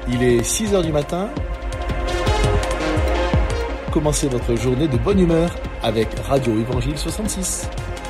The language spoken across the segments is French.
Il est 6h du matin. Commencez votre journée de bonne humeur avec Radio Évangile 66.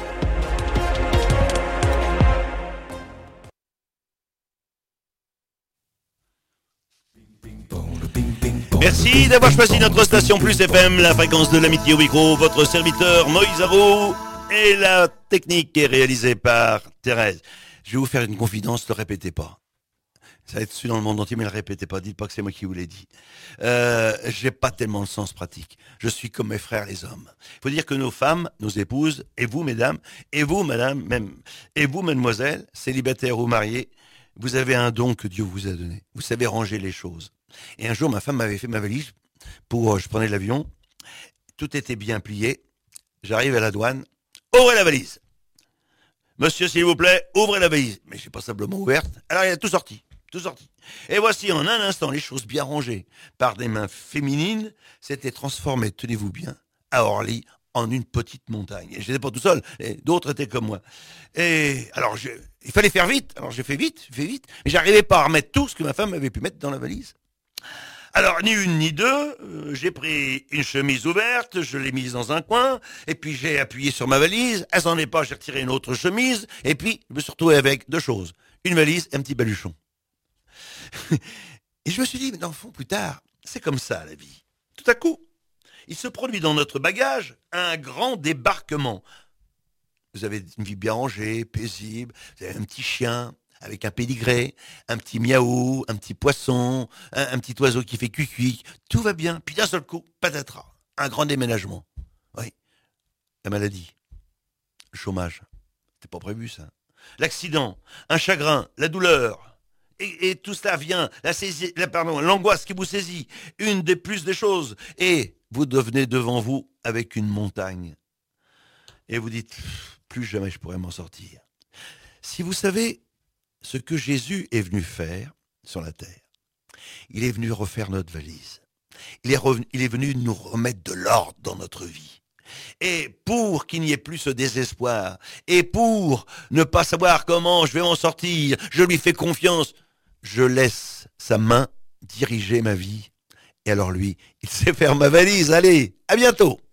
Merci d'avoir choisi notre station Plus FM, la fréquence de l'amitié au micro, votre serviteur Moïse Arro, et la technique est réalisée par Thérèse. Je vais vous faire une confidence, ne le répétez pas. Ça va être su dans le monde entier, mais ne le répétez pas, dites pas que c'est moi qui vous l'ai dit. J'ai pas tellement le sens pratique. Je suis comme mes frères les hommes. Il faut dire que nos femmes, nos épouses, et vous mesdames, et vous madame, même, et vous mademoiselle, célibataire ou mariée, vous avez un don que Dieu vous a donné. Vous savez ranger les choses. Et un jour, ma femme m'avait fait ma valise je prenais l'avion, tout était bien plié, j'arrive à la douane, ouvrez la valise. Monsieur, s'il vous plaît, ouvrez la valise. Mais j'ai pas simplement ouverte, alors il a tout sorti. Et voici en un instant les choses bien rangées par des mains féminines s'étaient transformées, tenez-vous bien, à Orly, en une petite montagne. Et je n'étais pas tout seul, et d'autres étaient comme moi. Et alors, il fallait faire vite, alors j'ai fait vite, mais j'arrivais pas à remettre tout ce que ma femme avait pu mettre dans la valise. Alors, ni une ni deux, j'ai pris une chemise ouverte, je l'ai mise dans un coin, et puis j'ai appuyé sur ma valise, elle s'en est pas, j'ai retiré une autre chemise, et puis je me suis retrouvé avec deux choses, une valise et un petit baluchon. Et je me suis dit, mais dans le fond, plus tard, c'est comme ça la vie. Tout à coup, il se produit dans notre bagage un grand débarquement. Vous avez une vie bien rangée, paisible, vous avez un petit chien avec un pédigré, un petit miaou, un petit poisson, un petit oiseau qui fait cuicui, tout va bien. Puis d'un seul coup, patatras, un grand déménagement. Oui, la maladie, le chômage, c'était pas prévu ça. L'accident, un chagrin, la douleur. Et tout cela vient, l'angoisse qui vous saisit, une des plus des choses. Et vous devenez devant vous avec une montagne. Et vous dites, plus jamais je pourrai m'en sortir. Si vous savez ce que Jésus est venu faire sur la terre, il est venu refaire notre valise. Il est venu nous remettre de l'ordre dans notre vie. Et pour qu'il n'y ait plus ce désespoir, et pour ne pas savoir comment je vais m'en sortir, je lui fais confiance. Je laisse sa main diriger ma vie. Et alors lui, il sait faire ma valise. Allez, à bientôt.